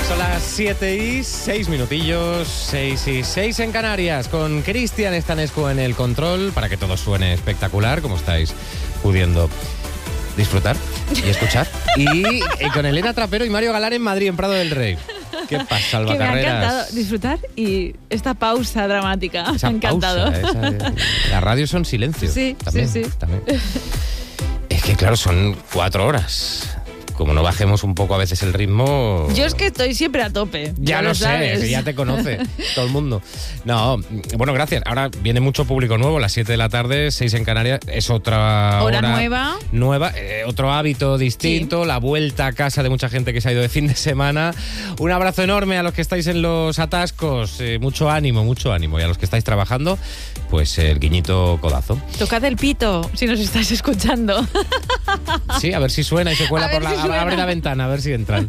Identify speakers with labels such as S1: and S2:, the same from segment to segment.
S1: Son las 7:06 minutillos, 6:06 en Canarias, con Cristian Estanescu en el control, para que todo suene espectacular, como estáis pudiendo disfrutar y escuchar. Y con Elena Trapero y Mario Galán en Madrid, en Prado del Rey. ¿Qué pasa, Alba
S2: Que me
S1: Carreras?
S2: ha encantado disfrutar y esta pausa dramática.
S1: Esa
S2: me ha encantado.
S1: pausa, la radio son silencios.
S2: Sí,
S1: también,
S2: sí.
S1: también. Es que claro, son 4 horas. Como no bajemos un poco a veces el ritmo...
S2: Yo es que estoy siempre a tope.
S1: Ya lo
S2: sabes.
S1: sé, que ya te conoce todo el mundo. No, bueno, gracias. Ahora viene mucho público nuevo, las 7 de la tarde, 6 en Canarias. Es otra
S2: hora nueva.
S1: Otro hábito distinto, sí. La vuelta a casa de mucha gente que se ha ido de fin de semana. Un abrazo enorme a los que estáis en los atascos. Mucho ánimo. Y a los que estáis trabajando, pues el guiñito codazo.
S2: Tocad el pito, si nos estáis escuchando.
S1: Sí, a ver si suena y se cuela por la... Abre la ventana, a ver si entran.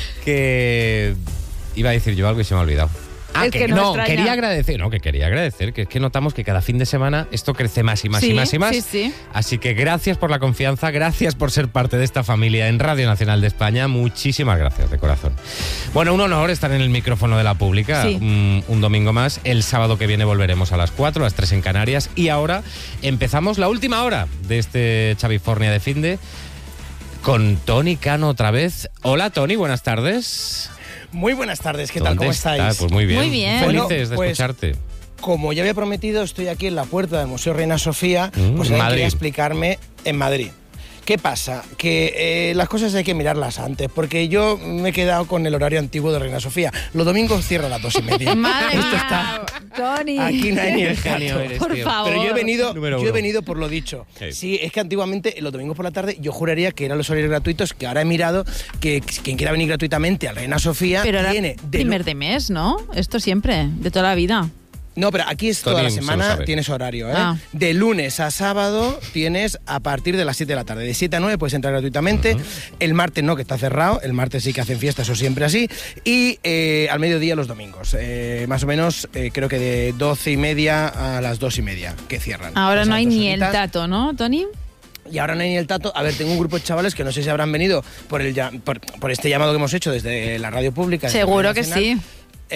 S1: Que iba a decir yo algo y se me ha olvidado.
S2: Es que no,
S1: quería agradecer, que es que notamos que cada fin de semana esto crece más y más y más y más.
S2: Sí.
S1: Así que gracias por la confianza, gracias por ser parte de esta familia en Radio Nacional de España. Muchísimas gracias, de corazón. Bueno, un honor estar en el micrófono de la pública,
S2: sí.
S1: un domingo más. El sábado que viene volveremos a las 4, a las 3 en Canarias. Y ahora empezamos la última hora de este Chavifornia de Finde con Tony Cano otra vez. Hola, Tony, buenas tardes.
S3: Muy buenas tardes, ¿qué tal? ¿Cómo estáis?
S1: Pues muy bien.
S2: Muy bien.
S1: Felices de escucharte.
S3: Como ya había prometido, estoy aquí en la puerta del Museo Reina Sofía, pues quería explicarme en Madrid. ¿Qué pasa? Que las cosas hay que mirarlas antes, porque yo me he quedado con el horario antiguo de Reina Sofía. Los domingos cierro a las 2:30.
S2: Madre
S3: Esto
S2: mía,
S3: está...
S2: Tony.
S3: Aquí no hay ni el
S1: genio
S3: gato.
S1: eres,
S2: por
S1: tío.
S2: favor.
S3: Pero yo he
S1: Uno.
S3: venido por lo dicho.
S1: Sí.
S3: Sí, es que antiguamente, los domingos por la tarde, yo juraría que eran los horarios gratuitos, que ahora he mirado que quien quiera venir gratuitamente a Reina Sofía
S2: Pero ahora
S3: tiene...
S2: primer de mes, ¿no? Esto siempre, de toda la vida.
S3: No, pero aquí es toda
S1: Tony
S3: la
S1: se lo
S3: semana,
S1: sabe.
S3: tienes horario, ¿eh?
S2: Ah.
S3: De lunes a sábado tienes a partir de las 7 de la tarde. De 7 a 9 puedes entrar gratuitamente. El martes no, que está cerrado. El martes sí que hacen fiesta, eso siempre así. Y al mediodía los domingos. Más o menos, creo que de 12:30 a las 2:30 que cierran.
S2: Ahora
S3: Esas
S2: no hay
S3: 2
S2: ni el
S3: horitas.
S2: tato, ¿no, Tony?
S3: Y ahora no hay ni el tato. A ver, tengo un grupo de chavales que no sé si habrán venido por este llamado que hemos hecho desde la radio pública. desde
S2: Seguro
S3: Radio
S2: que
S3: Nacional.
S2: sí.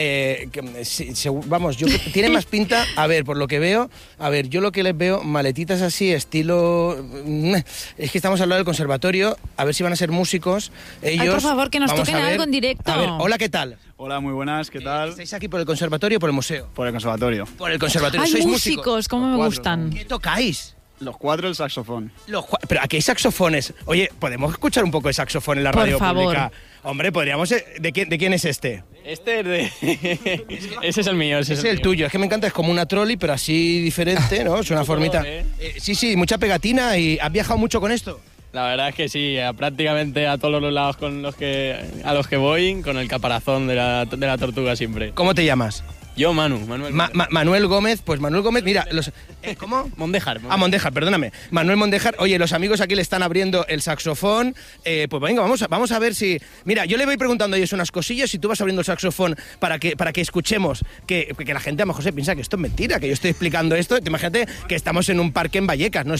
S3: Vamos, tiene más pinta, a ver, por lo que veo, yo lo que les veo, maletitas así, estilo... Es que estamos al lado del conservatorio, a ver si van a ser músicos. Ellos,
S2: Ay, por favor, que nos
S3: vamos
S2: toquen
S3: a ver.
S2: algo en directo.
S3: A ver, hola, ¿qué tal?
S4: Hola, muy buenas, ¿qué tal?
S3: ¿Estáis aquí por el conservatorio o por el museo?
S4: Por el conservatorio.
S3: Por el conservatorio,
S2: Ay,
S3: ¿sois
S2: músicos, cómo me
S4: Los 4
S2: gustan.
S3: ¿Qué tocáis?
S4: Los 4 el saxofón.
S3: Pero aquí hay saxofones. Oye, ¿podemos escuchar un poco de saxofón en la
S2: Por
S3: radio
S2: favor.
S3: pública? Hombre, podríamos... ¿De quién es este?
S5: Este es de... Ese es el mío.
S3: Ese es el tuyo, es que me encanta, es como una trolley, pero así diferente, ¿no? Es una formita. Sí, mucha pegatina. ¿Y has viajado mucho con esto?
S5: La verdad es que sí, prácticamente a todos los lados a los que voy, con el caparazón de la tortuga siempre.
S3: ¿Cómo te llamas?
S5: Yo, Manuel.
S3: Manuel Gómez, pues Manuel Gómez, mira, ¿cómo?
S5: Mondéjar.
S3: Mondéjar, perdóname. Manuel Mondéjar, oye, los amigos aquí le están abriendo el saxofón, pues venga, vamos a ver si... Mira, yo le voy preguntando a ellos unas cosillas y tú vas abriendo el saxofón para que escuchemos, que la gente a lo mejor se piensa que esto es mentira, que yo estoy explicando esto, imagínate que estamos en un parque en Vallecas, ¿no?